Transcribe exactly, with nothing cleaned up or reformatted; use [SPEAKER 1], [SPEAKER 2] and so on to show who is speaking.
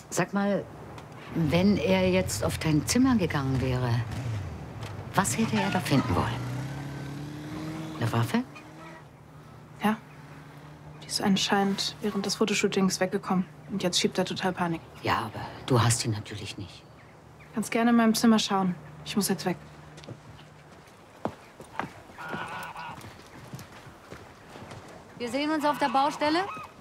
[SPEAKER 1] Sag mal, wenn er jetzt auf dein Zimmer gegangen wäre, was hätte er da finden wollen? Eine Waffe?
[SPEAKER 2] Ja. Die ist anscheinend während des Fotoshootings weggekommen. Und jetzt schiebt er total Panik.
[SPEAKER 1] Ja, aber du hast ihn natürlich nicht.
[SPEAKER 2] Kannst gerne in meinem Zimmer schauen. Ich muss jetzt weg.
[SPEAKER 1] Wir sehen uns auf der Baustelle?